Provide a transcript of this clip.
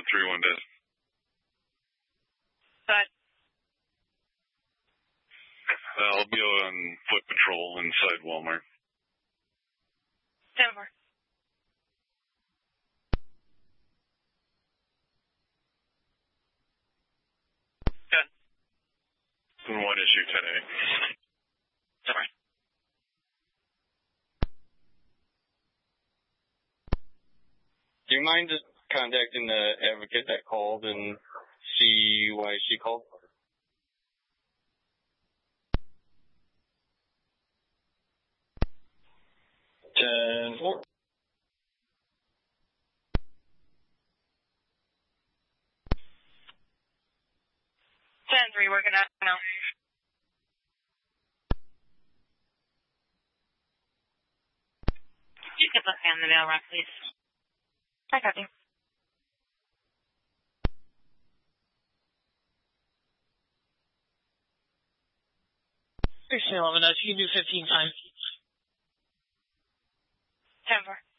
3-1 days. But I'll be on foot patrol inside Walmart. 10-4. Good. 1 issue 10A. Sorry. Do you mind just contacting the advocate that called and see why she called? Ten 4. 10-3, working out now. You can put me on the mail rack, please. I copy. 1611, you can do 15 times. 10-4.